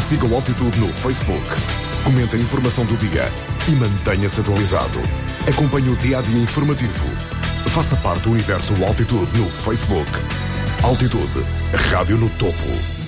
Siga o Altitude no Facebook. Comente a informação do dia e mantenha-se atualizado. Acompanhe o dia-a-dia informativo. Faça parte do universo Altitude no Facebook. Altitude, rádio no topo.